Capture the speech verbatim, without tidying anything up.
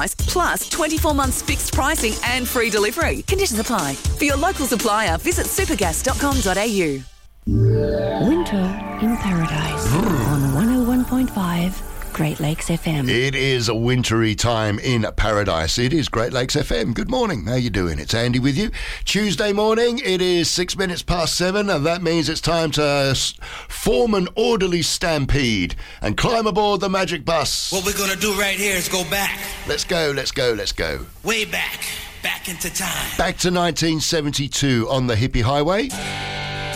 plus twenty-four months fixed pricing and free delivery. Conditions apply. For your local supplier, visit supergas dot com dot a u. Winter in Paradise on one oh one point five Great Lakes F M. It is a wintry time in paradise. It is Great Lakes F M. Good morning. How you doing? It's Andy with you. Tuesday morning. It is six minutes past seven, and that means it's time to form an orderly stampede and climb aboard the magic bus. What we're gonna do right here is go back. Let's go. Let's go. Let's go. Way back. Back into time. Back to nineteen seventy-two on the hippie highway.